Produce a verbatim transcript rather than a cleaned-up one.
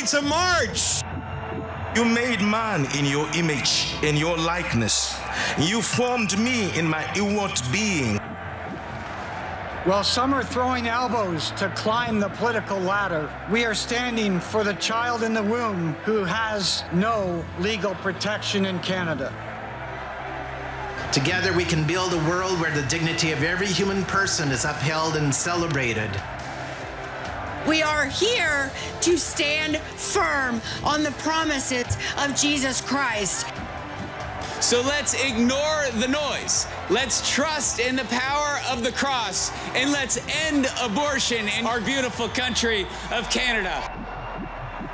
it's a march. You made man in your image, in your likeness. You formed me in my inward being. While some are throwing elbows to climb the political ladder, we are standing for the child in the womb who has no legal protection in Canada. Together we can build a world where the dignity of every human person is upheld and celebrated. We are here to stand firm on the promises of Jesus Christ. So let's ignore the noise. Let's trust in the power of the cross, and let's end abortion in our beautiful country of Canada.